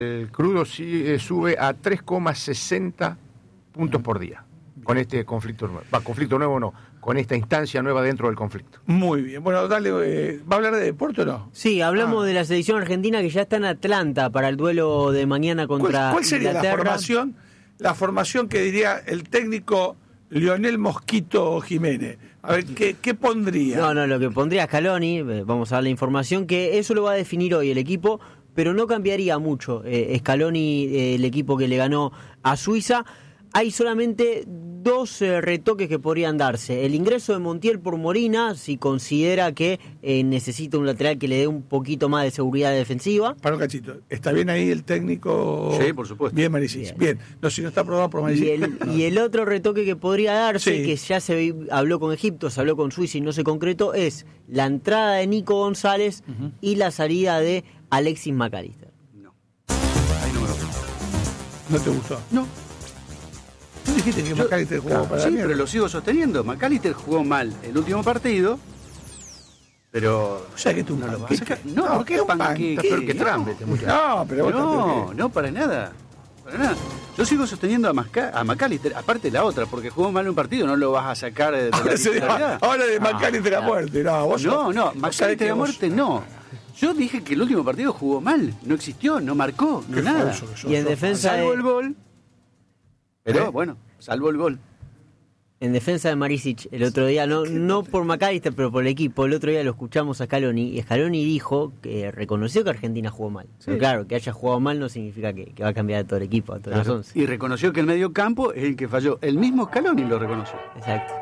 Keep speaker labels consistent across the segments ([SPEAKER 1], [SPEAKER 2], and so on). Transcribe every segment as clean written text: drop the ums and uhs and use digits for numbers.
[SPEAKER 1] El crudo sube a 3,60 puntos por día con este conflicto nuevo. Conflicto nuevo no, con esta instancia nueva dentro del conflicto.
[SPEAKER 2] Muy bien. Bueno, dale, ¿va a hablar de deporte o no?
[SPEAKER 3] Sí, hablamos de la selección argentina que ya está en Atlanta para el duelo de mañana contra
[SPEAKER 2] ¿Cuál sería
[SPEAKER 3] Inglaterra?
[SPEAKER 2] la formación que diría el técnico Lionel Mosquito Jiménez? A ver, ¿qué pondría?
[SPEAKER 3] No, lo que pondría Scaloni, vamos a dar la información, que eso lo va a definir hoy el equipo, pero no cambiaría mucho Scaloni, el equipo que le ganó a Suiza. Hay solamente dos retoques que podrían darse. El ingreso de Montiel por Molina, si considera que necesita un lateral que le dé un poquito más de seguridad defensiva.
[SPEAKER 2] Para un cachito, ¿está bien ahí el técnico?
[SPEAKER 1] Sí, por supuesto.
[SPEAKER 2] Bien, Marisic. Bien. No, si no está aprobado por Marisic.
[SPEAKER 3] Y el otro retoque que podría darse,
[SPEAKER 2] Sí.
[SPEAKER 3] que ya se habló con Egipto, se habló con Suiza y no se concretó, es la entrada de Nico González y la salida de Alexis McAllister.
[SPEAKER 4] No. Ahí no me lo gusta.
[SPEAKER 2] ¿No te gustó?
[SPEAKER 4] No.
[SPEAKER 2] ¿Tú dijiste que McAllister jugó para la
[SPEAKER 4] Sí,
[SPEAKER 2] mierda?
[SPEAKER 4] pero lo sigo sosteniendo. McAllister jugó mal el último partido, pero...
[SPEAKER 2] O sea que tú
[SPEAKER 4] no lo vas a sacar. No,
[SPEAKER 2] No,
[SPEAKER 4] ¿qué
[SPEAKER 2] que un
[SPEAKER 4] panqueque?
[SPEAKER 1] Está peor que Trump este muchacho.
[SPEAKER 2] No, pero vos tampoco.
[SPEAKER 4] No, para nada. Para nada. Yo sigo sosteniendo a McAllister, aparte de la otra, porque jugó mal un partido, no lo vas a sacar de la titularidad.
[SPEAKER 2] Ahora de McAllister a muerte. No, vos
[SPEAKER 4] No,
[SPEAKER 2] vos sabés
[SPEAKER 4] McAllister
[SPEAKER 2] que
[SPEAKER 4] a
[SPEAKER 2] vos-
[SPEAKER 4] muerte no. Yo dije que el último partido jugó mal, no existió, no marcó, no
[SPEAKER 2] Qué
[SPEAKER 4] nada.
[SPEAKER 2] falso que sos.
[SPEAKER 3] Y en defensa
[SPEAKER 4] Salvo
[SPEAKER 3] de,
[SPEAKER 4] el gol. Pero bueno, salvo el gol.
[SPEAKER 3] en defensa de Marisic, el otro día, no por McAllister, pero por el equipo, el otro día lo escuchamos a Scaloni, y Scaloni dijo que reconoció que Argentina jugó mal. Pero claro, que haya jugado mal no significa que va a cambiar a todo el equipo, a todos los 11.
[SPEAKER 4] Y reconoció que el medio campo es el que falló. El mismo Scaloni lo reconoció.
[SPEAKER 3] Exacto.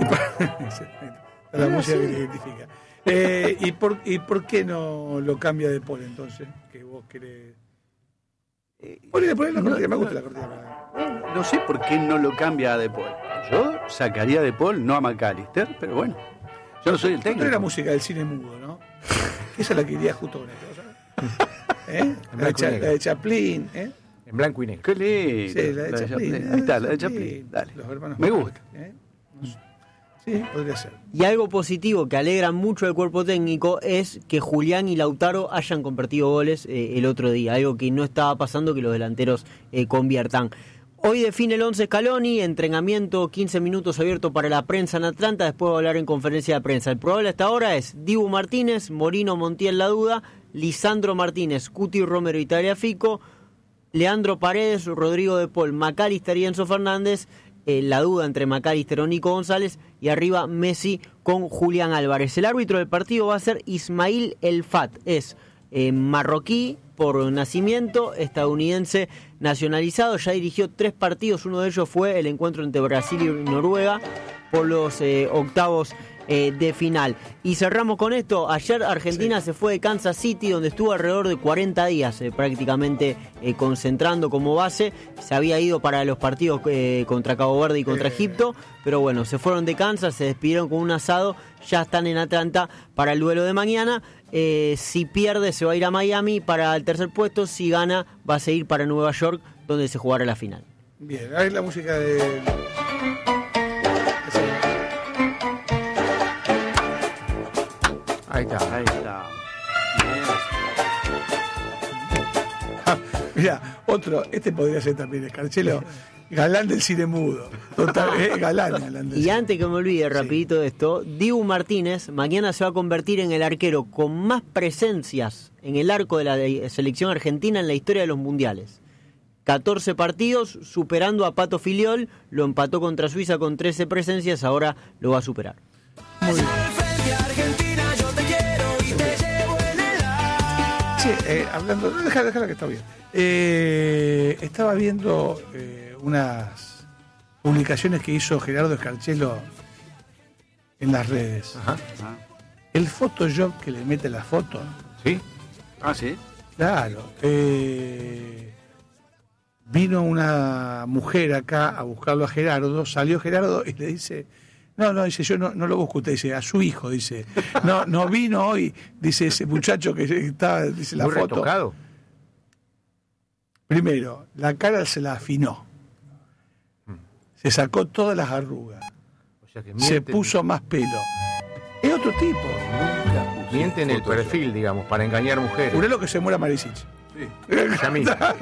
[SPEAKER 2] La música que te identifica. ¿Y por qué no lo cambia de Paul entonces? Que vos querés. Ponle la cortina, me gusta la cortina.
[SPEAKER 4] No sé por qué no lo cambia a De Paul. Yo sacaría a De Paul, no a McAllister, pero bueno. Yo no soy el técnico.
[SPEAKER 2] Ponle la música del cine mudo, ¿no? Esa es la que iría justo con esto, ¿sabes?
[SPEAKER 1] En blanco y negro.
[SPEAKER 2] La de Chaplin, ¿eh?
[SPEAKER 1] En blanco y negro.
[SPEAKER 4] Qué lindo.
[SPEAKER 2] Sí, la de Chaplin.
[SPEAKER 4] Ahí está, la de Chaplin. Dale.
[SPEAKER 2] Los hermanos
[SPEAKER 4] Me
[SPEAKER 2] Marx,
[SPEAKER 4] gusta.
[SPEAKER 2] ¿eh? Sí, podría ser.
[SPEAKER 3] Y algo positivo que alegra mucho el cuerpo técnico es que Julián y Lautaro hayan convertido goles el otro día, algo que no estaba pasando, que los delanteros conviertan. Hoy define el 11 Scaloni, entrenamiento 15 minutos abierto para la prensa en Atlanta, después va a hablar en conferencia de prensa. El probable hasta ahora es Dibu Martínez, Morino Montiel la duda, Lisandro Martínez, Cuti Romero y Tagliafico, Leandro Paredes, Rodrigo de Paul, McAllister y Enzo Fernández, la duda entre McAllister o Nico González, y arriba Messi con Julián Álvarez. El árbitro del partido va a ser Ismail El Fat, es marroquí por nacimiento, estadounidense nacionalizado, ya dirigió 3 partidos, uno de ellos fue el encuentro entre Brasil y Noruega por los octavos de final. Y cerramos con esto. Ayer Argentina se fue de Kansas City, donde estuvo alrededor de 40 días prácticamente concentrando como base. Se había ido para los partidos contra Cabo Verde y contra Egipto, pero bueno, se fueron de Kansas, se despidieron con un asado, ya están en Atlanta para el duelo de mañana. Si pierde se va a ir a Miami para el tercer puesto, si gana va a seguir para Nueva York, donde se jugará la final.
[SPEAKER 2] Bien, ahí la música de...
[SPEAKER 1] Ahí está.
[SPEAKER 4] Ahí está.
[SPEAKER 2] Mira, otro, este podría ser también Escarchelo, galán del cine mudo. Total, galán del
[SPEAKER 3] Y
[SPEAKER 2] cine.
[SPEAKER 3] antes que me olvide rapidito de esto, Dibu Martínez mañana se va a convertir en el arquero con más presencias en el arco de la selección argentina en la historia de los mundiales. 14 partidos, superando a Pato Filiol, lo empató contra Suiza con 13 presencias, ahora lo va a superar.
[SPEAKER 2] Muy bien. Che, hablando, déjala que está bien. Estaba viendo unas publicaciones que hizo Gerardo Escarchelo en las redes.
[SPEAKER 1] Ajá.
[SPEAKER 4] Ah,
[SPEAKER 2] El Photoshop que le mete la foto,
[SPEAKER 1] ¿Sí?
[SPEAKER 4] sí.
[SPEAKER 2] claro. Vino una mujer acá a buscarlo a Gerardo, salió Gerardo y le dice, no, dice, yo no lo busco, usted dice, a su hijo, dice, no vino hoy, dice ese muchacho que está, dice la
[SPEAKER 1] Muy
[SPEAKER 2] foto.
[SPEAKER 1] retocado.
[SPEAKER 2] Primero, la cara se la afinó, se sacó todas las arrugas,
[SPEAKER 1] O sea que
[SPEAKER 2] se
[SPEAKER 1] mienten-
[SPEAKER 2] puso más pelo. Es otro tipo.
[SPEAKER 1] Mienten el perfil, digamos, para engañar mujeres.
[SPEAKER 2] Juré lo que se muera Marisic.
[SPEAKER 1] Llamita.